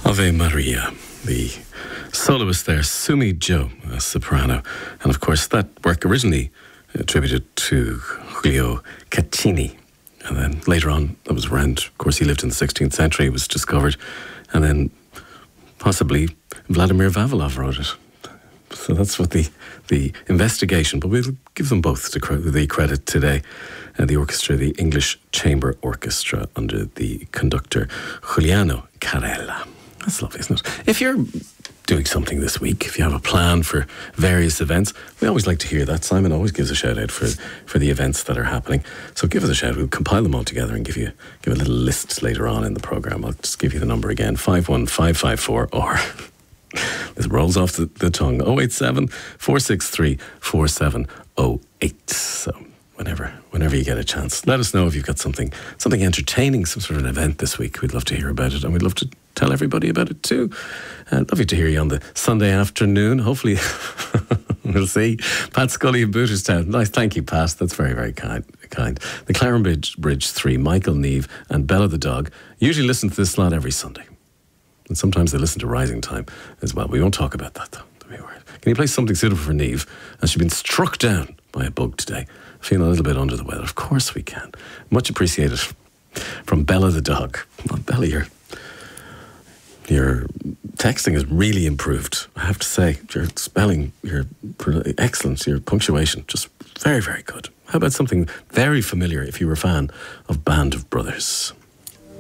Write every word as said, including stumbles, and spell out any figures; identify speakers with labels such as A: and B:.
A: Ave Maria, the soloist there, Sumi Jo, a soprano. And of course, that work originally attributed to Giulio Caccini. And then later on, that was around, of course, he lived in the sixteenth century, it was discovered. And then possibly Vladimir Vavilov wrote it. So that's what the, the investigation, but we'll give them both the credit today. Uh, the orchestra, the English Chamber Orchestra, under the conductor Giuliano Carella. That's lovely, isn't it? If you're doing something this week, if you have a plan for various events, we always like to hear that. Simon always gives a shout out for, for the events that are happening. So give us a shout. We'll compile them all together and give you give a little list later on in the programme. I'll just give you the number again, five one five five four, or this rolls off the, the tongue, oh eight seven, four six three, four seven oh eight. So whenever whenever you get a chance, let us know if you've got something something entertaining, some sort of an event this week. We'd love to hear about it, and we'd love to tell everybody about it too. Uh, lovely to hear you on the Sunday afternoon. Hopefully, we'll see. Pat Scully in Booterstown. Nice, thank you, Pat. That's very, very kind. kind. The Claren Bridge, Bridge three, Michael Neve and Bella the dog usually listen to this slot every Sunday. And sometimes they listen to Rising Time as well. We won't talk about that, though. Don't be worried. Can you play something suitable for Neve? And she's been struck down by a bug today. Feeling a little bit under the weather. Of course we can. Much appreciated from Bella the dog. Well, Bella, you're... Your texting has really improved, I have to say. Your spelling, your excellence, your punctuation, just very, very good. How about something very familiar if you were a fan of Band of Brothers?